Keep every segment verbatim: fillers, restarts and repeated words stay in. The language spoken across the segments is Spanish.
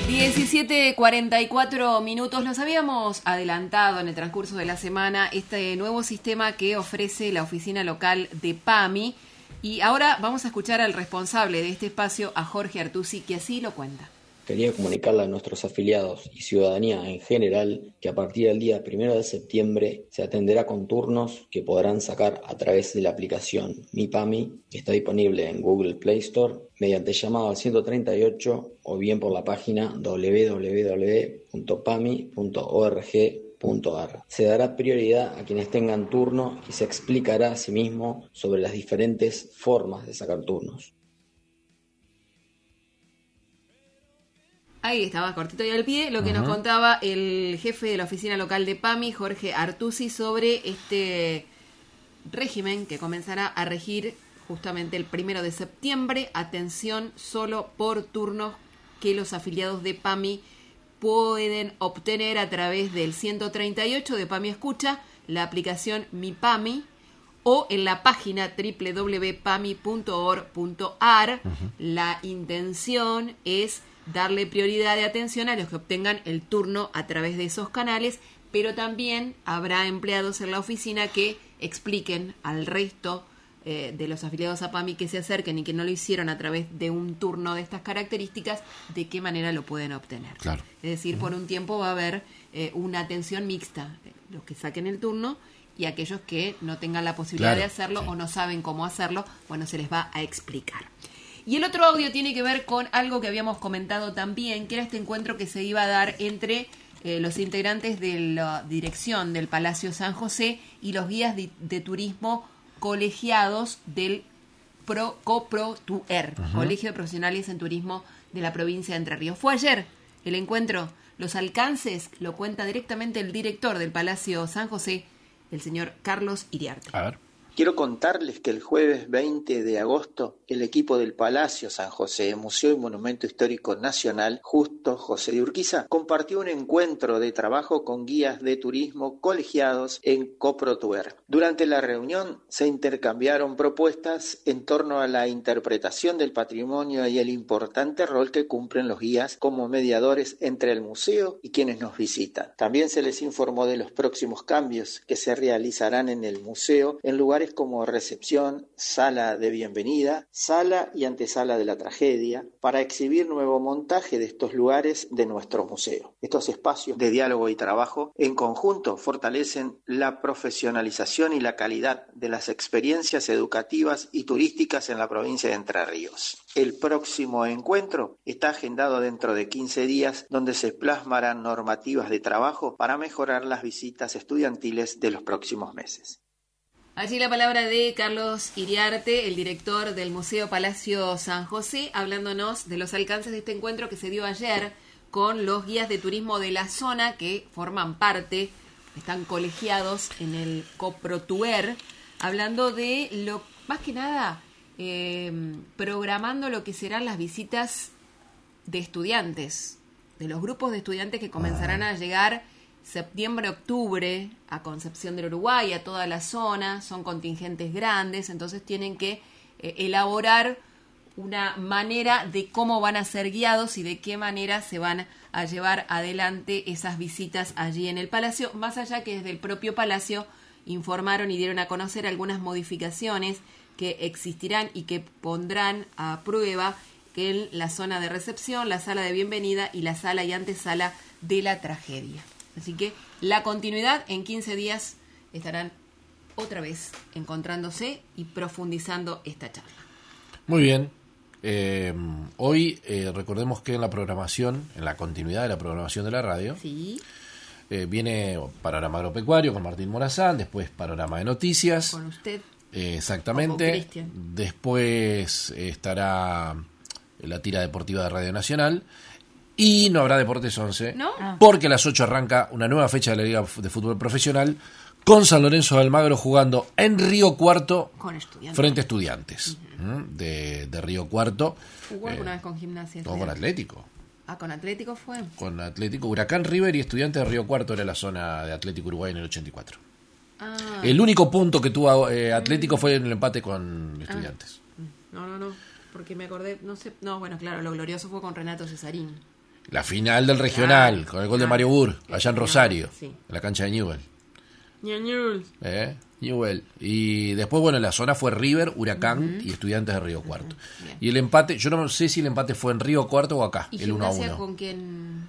diecisiete cuarenta y cuatro minutos. Los habíamos adelantado en el transcurso de la semana este nuevo sistema que ofrece la oficina local de PAMI. Y ahora vamos a escuchar al responsable de este espacio, a Jorge Artusi, que así lo cuenta. Quería comunicarle a nuestros afiliados y ciudadanía en general que a partir del día primero de septiembre se atenderá con turnos que podrán sacar a través de la aplicación Mi PAMI, que está disponible en Google Play Store, mediante llamado al ciento treinta y ocho o bien por la página doble u doble u doble u punto pami punto org punto ar. Se dará prioridad a quienes tengan turno y se explicará asimismo sobre las diferentes formas de sacar turnos. Ahí estaba, cortito y al pie, lo que uh-huh. nos contaba el jefe de la oficina local de PAMI, Jorge Artusi, sobre este régimen que comenzará a regir justamente el primero de septiembre. Atención, solo por turnos que los afiliados de PAMI pueden obtener a través del ciento treinta y ocho de PAMI Escucha, la aplicación Mi PAMI, o en la página doble u doble u doble u punto pami punto org punto ar. Uh-huh. La intención es darle prioridad de atención a los que obtengan el turno a través de esos canales, pero también habrá empleados en la oficina que expliquen al resto eh, de los afiliados a PAMI que se acerquen y que no lo hicieron a través de un turno de estas características, de qué manera lo pueden obtener. Claro. Es decir, uh-huh. por un tiempo va a haber eh, una atención mixta, los que saquen el turno y aquellos que no tengan la posibilidad claro, de hacerlo sí. o no saben cómo hacerlo, bueno, se les va a explicar. Y el otro audio tiene que ver con algo que habíamos comentado también, que era este encuentro que se iba a dar entre eh, los integrantes de la dirección del Palacio San José y los guías de, de turismo colegiados del Pro, COPROTUER, uh-huh. Colegio de Profesionales en Turismo de la provincia de Entre Ríos. Fue ayer el encuentro. Los alcances lo cuenta directamente el director del Palacio San José, el señor Carlos Iriarte. A ver. Quiero contarles que el jueves veinte de agosto, el equipo del Palacio San José, Museo y Monumento Histórico Nacional, Justo José de Urquiza, compartió un encuentro de trabajo con guías de turismo colegiados en COPROTUER. Durante la reunión se intercambiaron propuestas en torno a la interpretación del patrimonio y el importante rol que cumplen los guías como mediadores entre el museo y quienes nos visitan. También se les informó de los próximos cambios que se realizarán en el museo en lugares como recepción, sala de bienvenida, sala y antesala de la tragedia, para exhibir nuevo montaje de estos lugares de nuestro museo. Estos espacios de diálogo y trabajo en conjunto fortalecen la profesionalización y la calidad de las experiencias educativas y turísticas en la provincia de Entre Ríos. El próximo encuentro está agendado dentro de quince días, donde se plasmarán normativas de trabajo para mejorar las visitas estudiantiles de los próximos meses. Allí la palabra de Carlos Iriarte, el director del Museo Palacio San José, hablándonos de los alcances de este encuentro que se dio ayer con los guías de turismo de la zona que forman parte, están colegiados en el COPROTUER, hablando de lo, más que nada, eh, programando lo que serán las visitas de estudiantes, de los grupos de estudiantes que comenzarán a llegar septiembre-octubre a Concepción del Uruguay, a toda la zona. Son contingentes grandes, entonces tienen que eh, elaborar una manera de cómo van a ser guiados y de qué manera se van a llevar adelante esas visitas allí en el Palacio, más allá que desde el propio Palacio informaron y dieron a conocer algunas modificaciones que existirán y que pondrán a prueba en la zona de recepción, la sala de bienvenida y la sala y antesala de la tragedia. Así que la continuidad, en quince días estarán otra vez encontrándose y profundizando esta charla. Muy bien. Eh, hoy eh, recordemos que en la programación, en la continuidad de la programación de la radio, sí. eh, viene Panorama Agropecuario con Martín Morazán, después Panorama de Noticias. Con usted. Eh, exactamente. Después eh, estará la tira deportiva de Radio Nacional. Y no habrá Deportes once, ¿no? Porque a las ocho arranca una nueva fecha de la Liga de Fútbol Profesional con San Lorenzo de Almagro jugando en Río Cuarto frente a Estudiantes uh-huh. de, de Río Cuarto. ¿Jugó alguna eh, vez con Gimnasia? O con Atlético. Ah, ¿con Atlético fue? Con Atlético, Huracán, River y Estudiantes de Río Cuarto era la zona de Atlético Uruguay en el ochenta y cuatro. Ah. El único punto que tuvo eh, Atlético fue en el empate con Estudiantes. Ah. No, no, no, porque me acordé, no sé, no, bueno, claro, lo glorioso fue con Renato Cesarín. La final del regional, claro, con el gol de Mario Burr, allá en Rosario, sí. en la cancha de Newell. Newell. ¿Eh? Newell. Y después, bueno, la zona fue River, Huracán uh-huh. y Estudiantes de Río Cuarto. Uh-huh. Y el empate, yo no sé si el empate fue en Río Cuarto o acá, ¿Y el uno a uno. ¿Con quién?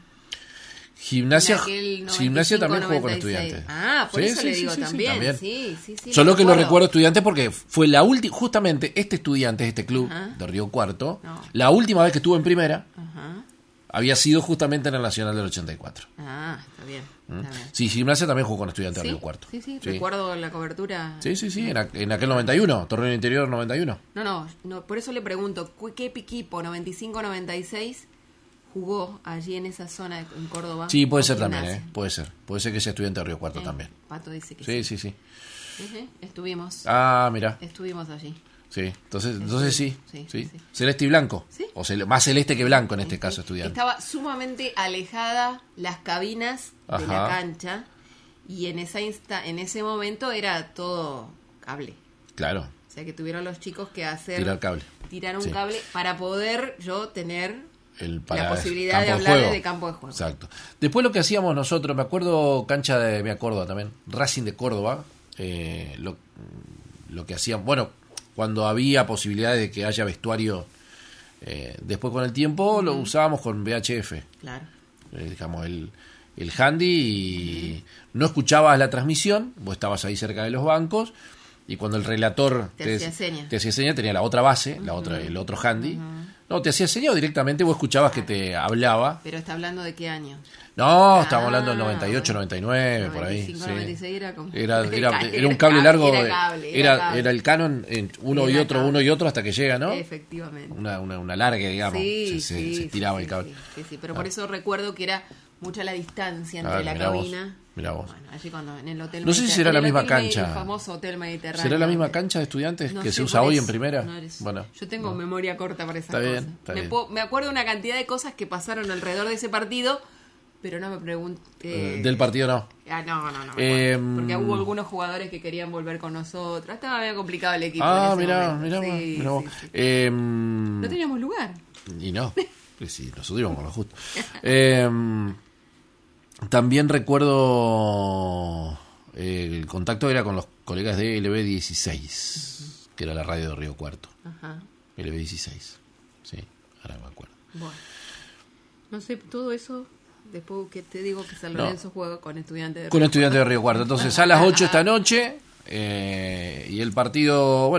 Gimnasia, Gimnasia también jugó con Estudiantes. Ah, por sí, eso sí, le sí, digo sí, también. también. Sí, sí, sí, Solo lo que recuerdo. lo recuerdo Estudiantes porque fue la última, justamente este Estudiantes, este club uh-huh. de Río Cuarto, no. la última vez que estuvo en primera, uh-huh. había sido justamente en el Nacional del ochenta y cuatro. Ah, está bien. ¿Mm? Está bien. Sí, Gimnasia también jugó con Estudiantes ¿Sí? de Río Cuarto. Sí, sí, sí, recuerdo la cobertura. Sí, sí, sí, en, a, en aquel noventa y uno, Torneo Interior noventa y uno. No, no, no, por eso le pregunto, ¿qué equipo noventa y cinco noventa y seis jugó allí en esa zona en Córdoba? Sí, puede ser también, ¿eh? Puede ser. Puede ser que sea Estudiante de Río Cuarto eh, también. Pato dice que sí. sí. Sí, sí, sí. Uh-huh. Estuvimos. Ah, mira. Estuvimos allí. Sí, entonces, entonces sí, sí, sí, sí. Celeste y blanco. ¿Sí? O cel- más celeste que blanco en este sí, caso, sí. Estudiante. Estaba sumamente alejada las cabinas Ajá. de la cancha y en esa insta- en ese momento era todo cable. Claro. O sea que tuvieron los chicos que hacer tirar cable. Tirar un sí. cable para poder yo tener El para la posibilidad de hablar de, de campo de juego. Exacto. Después lo que hacíamos nosotros, me acuerdo cancha de me acuerdo también, Racing de Córdoba, eh, lo, lo que hacían, bueno, cuando había posibilidad de que haya vestuario, eh, después con el tiempo uh-huh. lo usábamos con V H F. Claro. Eh, digamos, el, el handy y uh-huh. no escuchabas la transmisión, vos estabas ahí cerca de los bancos y cuando el relator te, te hacía seña, te hacía seña tenía la otra base, uh-huh. la otra, el otro handy. Uh-huh. No, te hacía seña o directamente vos escuchabas claro. que te hablaba. Pero está hablando de qué año. No, ah, estábamos hablando del noventa y ocho, noventa y nueve, por ahí. noventa y cinco, noventa y seis era, como... era, era, era un cable largo, era, cable, era, era, cable. era el Canon, uno era y otro, cable. uno y otro hasta que llega, ¿no? Efectivamente. Una, una, una larga, digamos, sí, se, sí, se, se tiraba sí, el cable. Sí, sí, sí. pero ah. por eso recuerdo que era mucha la distancia entre ah, la mirá cabina. Vos, mirá vos. Bueno, allí cuando en el hotel no sé si será la misma cancha. El famoso Hotel Mediterráneo. ¿Será la misma cancha de Estudiantes no que sé, se usa hoy eso, en primera? No eres, bueno, yo tengo no. memoria corta para esas está cosas. Bien, está me, bien. puedo, me acuerdo de una cantidad de cosas que pasaron alrededor de ese partido, pero no me pregunté. Eh, del partido no. Ah, no, no, no. Eh, porque hubo algunos jugadores que querían volver con nosotros. Estaba medio complicado el equipo. Ah, mirá, mirá, sí, mirá. Sí, sí. Eh, no teníamos lugar. Y no. Sí, nosotros íbamos con lo justo. Eh, también recuerdo eh, el contacto era con los colegas de L B dieciséis, uh-huh. que era la radio de Río Cuarto. Ajá. L B dieciséis. Sí, ahora me acuerdo. Bueno. No sé, todo eso. Después que te digo que San Lorenzo no. juega con Estudiantes de Río Con Estudiantes de Río Cuarto. Entonces a las ocho esta noche eh, y el partido, bueno,